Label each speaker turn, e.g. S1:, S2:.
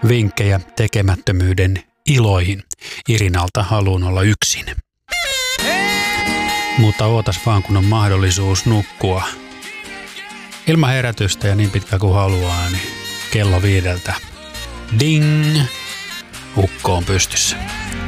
S1: vinkkejä tekemättömyyden iloihin. Irinalta haluun olla yksin. Mutta ootas vaan, kun on mahdollisuus nukkua ilman herätystä ja niin pitkä kuin haluaa, niin kello 5. Ding! Ukko on pystyssä.